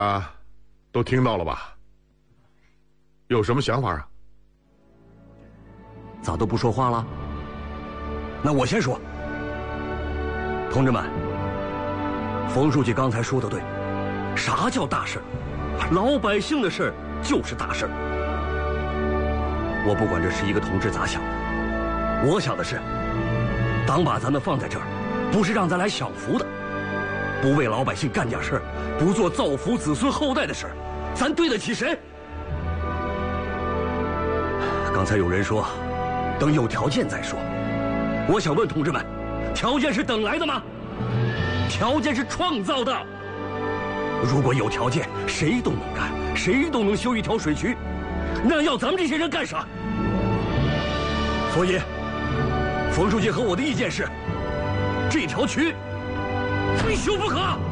啊，都听到了吧？有什么想法啊？ 咋都不说话了？那我先说。同志们，冯书记刚才说的对，啥叫大事？老百姓的事儿就是大事。我不管这11个同志咋想的，我想的是，党把咱们放在这儿，不是让咱来享福的，不为老百姓干点事儿，不做造福子孙后代的事儿，咱对得起谁？刚才有人说，等有条件再说。我想问同志们，条件是等来的吗？条件是创造的。如果有条件，谁都能干，谁都能修一条水渠，那要咱们这些人干啥？所以，冯书记和我的意见是，这条渠非修不可。